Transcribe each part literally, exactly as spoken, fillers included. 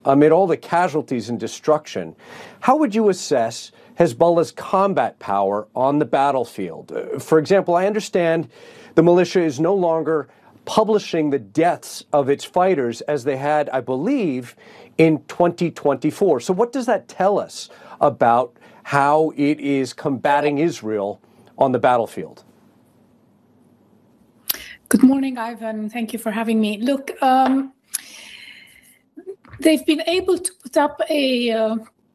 amid all the casualties and destruction, how would you assess Hezbollah's combat power on the battlefield? Uh, for example, I understand the militia is no longer publishing the deaths of its fighters as they had, I believe, in twenty twenty-four. So what does that tell us about how it is combating Israel on the battlefield? Good morning, Ivan. Thank you for having me. Look, um, they've been able to put up a, uh,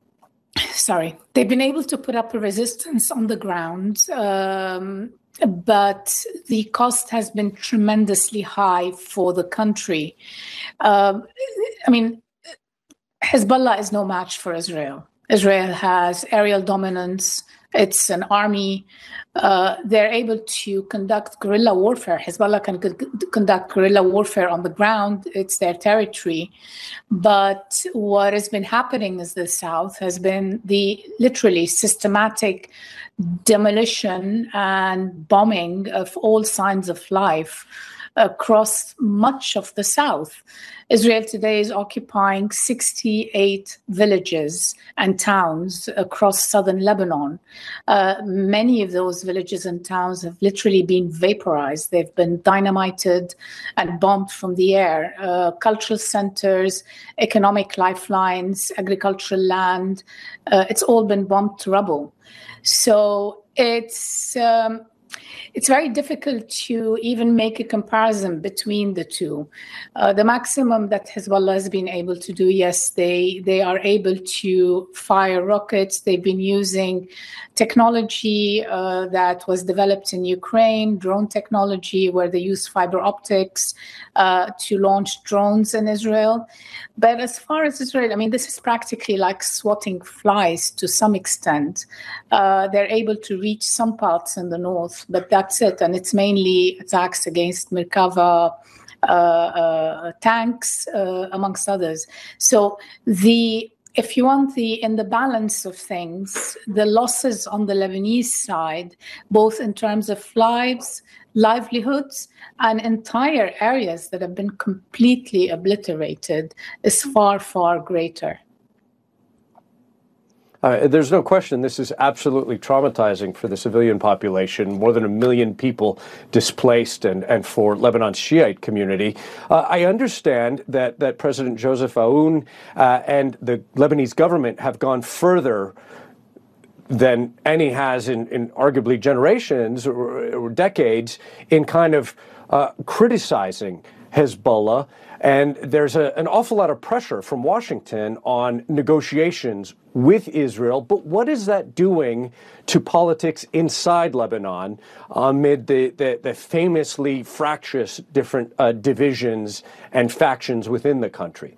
sorry, they've been able to put up a resistance on the ground, um, but the cost has been tremendously high for the country. Um, I mean, Hezbollah is no match for Israel. Israel has aerial dominance. It's an army. Uh, they're able to conduct guerrilla warfare. Hezbollah can c- conduct guerrilla warfare on the ground. It's their territory. But what has been happening in the south has been the literally systematic demolition and bombing of all signs of life across much of the south. Israel today is occupying sixty-eight villages and towns across southern Lebanon. Uh, many of those villages and towns have literally been vaporized. They've been dynamited and bombed from the air. Uh, cultural centers, economic lifelines, agricultural land, uh, it's all been bombed to rubble. So it's... Um, It's very difficult to even make a comparison between the two. Uh, the maximum that Hezbollah has been able to do, yes, they, they are able to fire rockets. They've been using technology uh, that was developed in Ukraine, drone technology, where they use fiber optics uh, to launch drones in Israel. But as far as Israel, I mean, this is practically like swatting flies to some extent. Uh, they're able to reach some parts in the north, but that's it. And it's mainly attacks against Merkava uh, uh, tanks, uh, amongst others. So the if you want the in the balance of things, the losses on the Lebanese side, both in terms of lives, livelihoods, and entire areas that have been completely obliterated, is far, far greater. Uh, there's no question this is absolutely traumatizing for the civilian population, more than a million people displaced, and, and for Lebanon's Shiite community. Uh, I understand that, that President Joseph Aoun uh, and the Lebanese government have gone further than any has in, in arguably generations or, or decades in kind of uh, criticizing Hezbollah. And there's a, an awful lot of pressure from Washington on negotiations with Israel. But what is that doing to politics inside Lebanon amid the, the, the famously fractious different uh, divisions and factions within the country?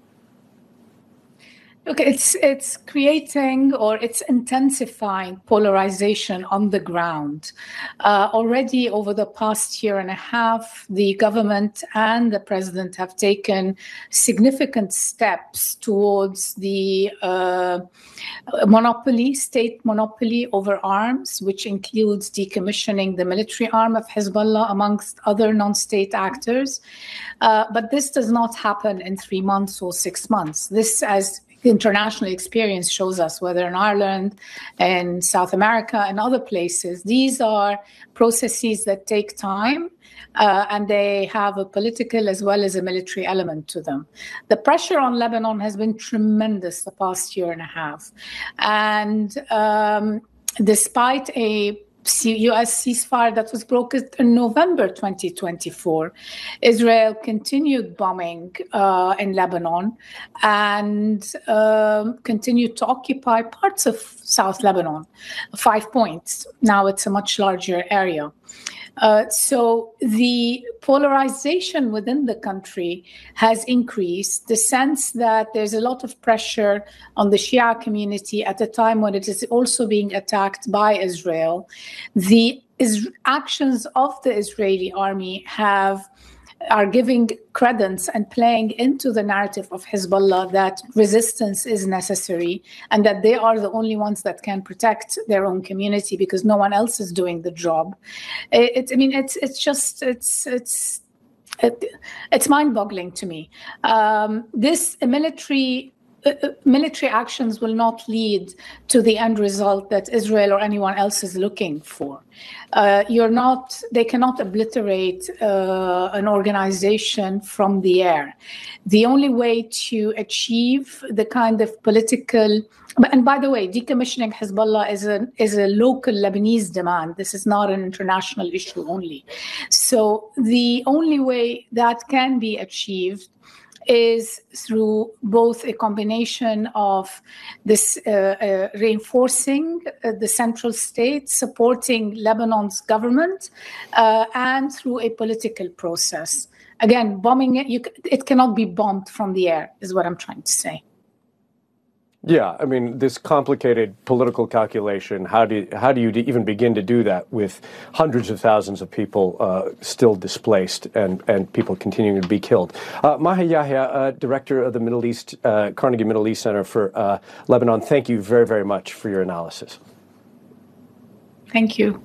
Look, it's it's creating or it's intensifying polarization on the ground. Uh, already over the past year and a half, the government and the president have taken significant steps towards the uh, monopoly, state monopoly over arms, which includes decommissioning the military arm of Hezbollah, amongst other non-state actors. Uh, but this does not happen in three months or six months. This, as international experience shows us, whether in Ireland and South America and other places, these are processes that take time uh, and they have a political as well as a military element to them. The pressure on Lebanon has been tremendous the past year and a half. And um, despite a U S ceasefire that was brokered in November twenty twenty-four, Israel continued bombing uh, in Lebanon and um, continued to occupy parts of South Lebanon, five points. Now it's a much larger area. Uh, so the polarization within the country has increased, the sense that there's a lot of pressure on the Shia community at a time when it is also being attacked by Israel. The is- actions of the Israeli army have are giving credence and playing into the narrative of Hezbollah that resistance is necessary and that they are the only ones that can protect their own community because no one else is doing the job. It, it, I mean, it's it's just it's it's it, it's mind-boggling to me. Um, this military uh, military actions will not lead to the end result that Israel or anyone else is looking for. Uh, you're not; they cannot obliterate uh, an organization from the air. The only way to achieve the kind of political And by the way, decommissioning Hezbollah is a, is a local Lebanese demand. This is not an international issue only. So the only way that can be achieved is through both a combination of this uh, uh, reinforcing uh, the central state, supporting Lebanon's government, uh, and through a political process. Again, bombing it, you, it cannot be bombed from the air, is what I'm trying to say. Yeah, I mean, this complicated political calculation, how do you, how do you even begin to do that with hundreds of thousands of people uh, still displaced and, and people continuing to be killed? Uh, Maha Yahya, uh, director of the Middle East, uh, Carnegie Middle East Center for uh, Lebanon, thank you very, very much for your analysis. Thank you.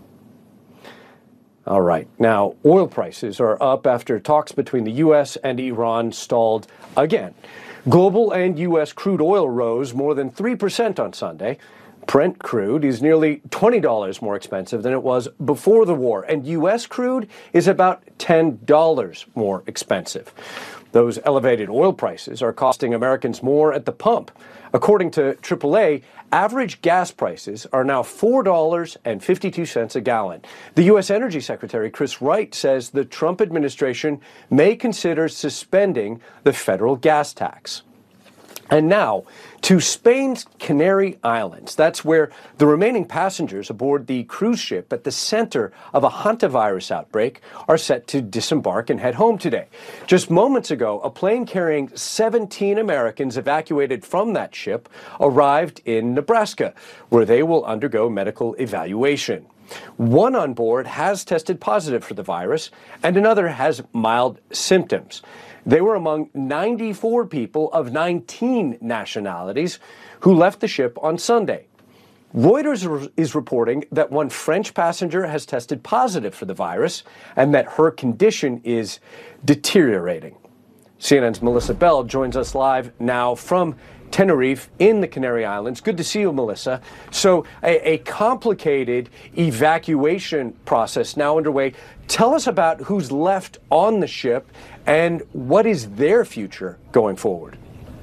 All right. Now, oil prices are up after talks between the U S and Iran stalled again. Global and U S crude oil rose more than three percent on Sunday. Brent crude is nearly twenty dollars more expensive than it was before the war, and U S crude is about ten dollars more expensive. Those elevated oil prices are costing Americans more at the pump. According to triple A, average gas prices are now four dollars and fifty-two cents a gallon. The U S Energy Secretary, Chris Wright, says the Trump administration may consider suspending the federal gas tax. And now to Spain's Canary Islands. That's where the remaining passengers aboard the cruise ship at the center of a hantavirus outbreak are set to disembark and head home today. Just moments ago, a plane carrying seventeen Americans evacuated from that ship arrived in Nebraska, where they will undergo medical evaluation. One on board has tested positive for the virus, and another has mild symptoms. They were among ninety-four people of nineteen nationalities who left the ship on Sunday. Reuters is reporting that one French passenger has tested positive for the virus and that her condition is deteriorating. C N N's Melissa Bell joins us live now from Tenerife in the Canary Islands. Good to see you, Melissa. So a, a complicated evacuation process now underway. Tell us about who's left on the ship and what is their future going forward.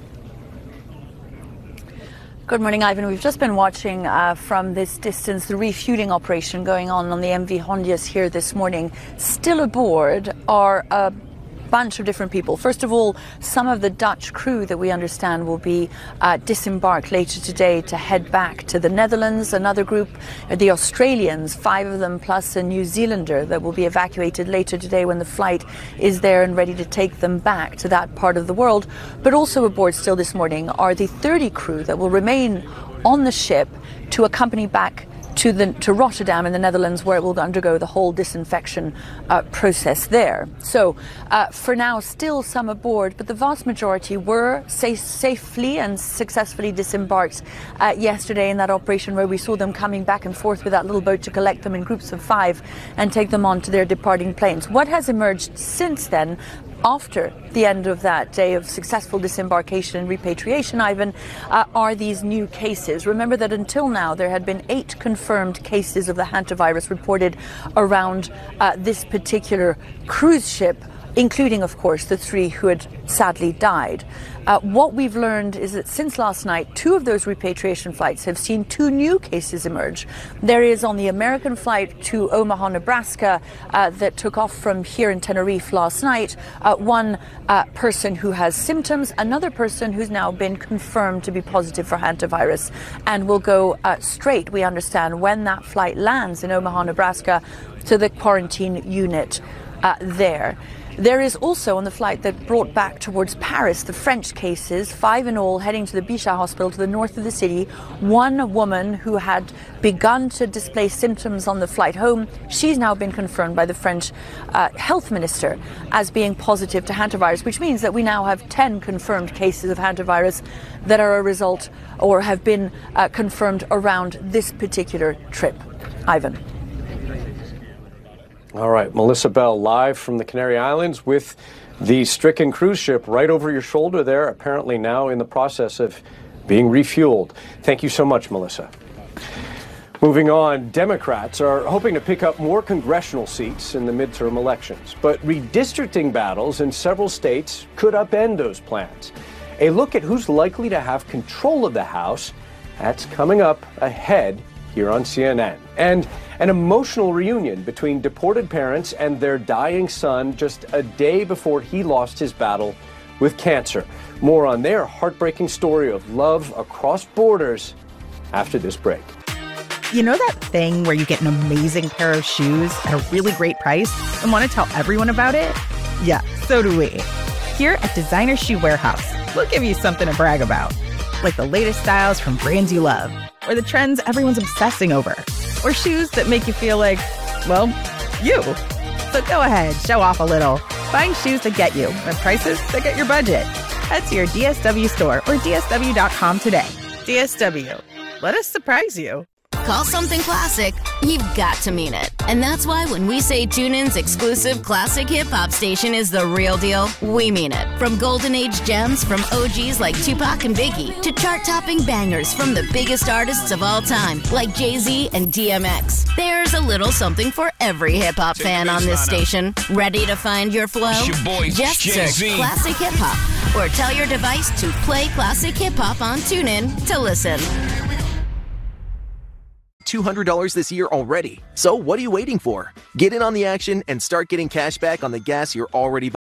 Good morning, Ivan. We've just been watching uh, from this distance the refueling operation going on on the M V Hondias here this morning. Still aboard are a bunch of different people. First of all, some of the Dutch crew that we understand will be uh, disembarked later today to head back to the Netherlands. Another group, the Australians, five of them plus a New Zealander that will be evacuated later today when the flight is there and ready to take them back to that part of the world. But also aboard still this morning are the thirty crew that will remain on the ship to accompany back to the to Rotterdam in the Netherlands, where it will undergo the whole disinfection uh, process there. So uh, for now, still some aboard, but the vast majority were safe, safely and successfully disembarked uh, yesterday in that operation where we saw them coming back and forth with that little boat to collect them in groups of five and take them on to their departing planes. What has emerged since then, after the end of that day of successful disembarkation and repatriation, Ivan, uh, are these new cases. Remember that until now there had been eight confirmed cases of the hantavirus reported around uh, this particular cruise ship, including, of course, the three who had sadly died. Uh, what we've learned is that since last night, two of those repatriation flights have seen two new cases emerge. There is on the American flight to Omaha, Nebraska, uh, that took off from here in Tenerife last night, uh, one uh, person who has symptoms, another person who's now been confirmed to be positive for hantavirus and will go uh, straight, we understand, when that flight lands in Omaha, Nebraska, to the quarantine unit uh, there. There is also on the flight that brought back towards Paris the French cases, five in all, heading to the Bichat Hospital to the north of the city. One woman who had begun to display symptoms on the flight home, she's now been confirmed by the French uh, health minister as being positive to hantavirus, which means that we now have ten confirmed cases of hantavirus that are a result or have been uh, confirmed around this particular trip. Ivan. All right, Melissa Bell, live from the Canary Islands with the stricken cruise ship right over your shoulder there, apparently now in the process of being refueled. Thank you so much, Melissa. Moving on, Democrats are hoping to pick up more congressional seats in the midterm elections, but redistricting battles in several states could upend those plans. A look at who's likely to have control of the House, that's coming up ahead here on C N N. And an emotional reunion between deported parents and their dying son just a day before he lost his battle with cancer. More on their heartbreaking story of love across borders after this break. You know that thing where you get an amazing pair of shoes at a really great price and want to tell everyone about it? Yeah, so do we. Here at Designer Shoe Warehouse, we'll give you something to brag about. Like the latest styles from brands you love, or the trends everyone's obsessing over, or shoes that make you feel like, well, you. So go ahead, show off a little. Find shoes that get you at prices that get your budget. Head to your D S W store or D S W dot com today. D S W. Let us surprise you. Call something classic, you've got to mean it. And that's why when we say TuneIn's exclusive classic hip-hop station is the real deal, we mean it. From golden age gems from O Gs like Tupac and Biggie to chart-topping bangers from the biggest artists of all time like Jay-Z and D M X. There's a little something for every hip-hop fan on this station. Ready to find your flow? Your boy, Just Jay-Z. search Classic Hip Hop or tell your device to play Classic Hip Hop on TuneIn to listen. two hundred dollars this year already. So what are you waiting for? Get in on the action and start getting cash back on the gas you're already buying.